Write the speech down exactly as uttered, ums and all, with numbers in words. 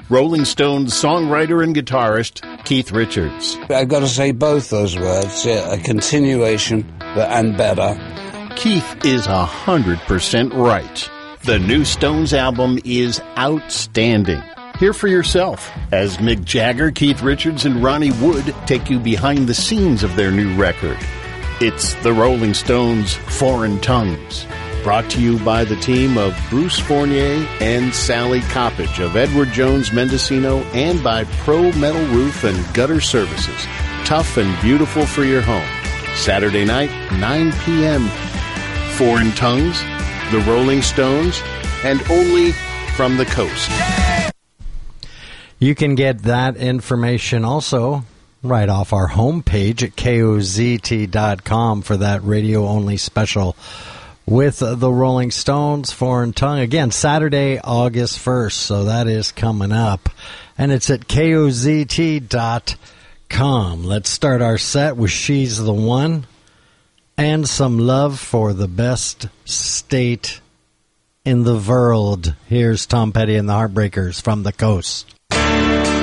Rolling Stones songwriter and guitarist Keith Richards. I've got to say both those words, yeah, a continuation and better. Keith is one hundred percent right. The new Stones album is outstanding. Hear for yourself as Mick Jagger, Keith Richards, and Ronnie Wood take you behind the scenes of their new record. It's the Rolling Stones' Foreign Tongues, brought to you by the team of Bruce Fournier and Sally Coppage of Edward Jones Mendocino and by Pro Metal Roof and Gutter Services. Tough and beautiful for your home. Saturday night, nine p.m. Foreign Tongues, the Rolling Stones, and only from the coast. You can get that information also right off our homepage at K O Z T dot com for that radio-only special with the Rolling Stones, Foreign Tongue. Again, Saturday, August first, so that is coming up. And it's at K O Z T dot com. Let's start our set with She's the One and some love for the best state in the world. Here's Tom Petty and the Heartbreakers from the coast.